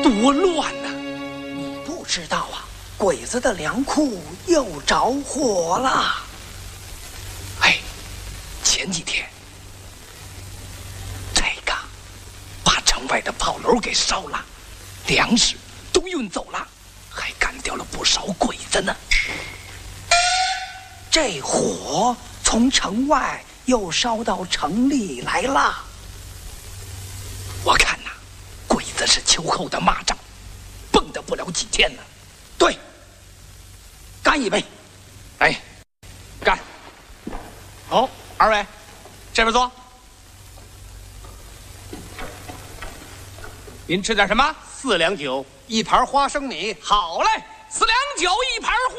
多乱呐！ 你不知道啊，鬼子的粮库又着火了。 哎，前几天这个把城外的炮楼给烧了，粮食都运走了，还干掉了不少鬼子呢。 这火从城外又烧到城里来了。 我看呐，鬼子是秋后的蚂蚱，蹦跶不了几天了。 对，干一杯。 哎，干！ 好，二位，这边坐。您吃点什么？4两酒，1盘花生米。 好嘞，4两酒，1盘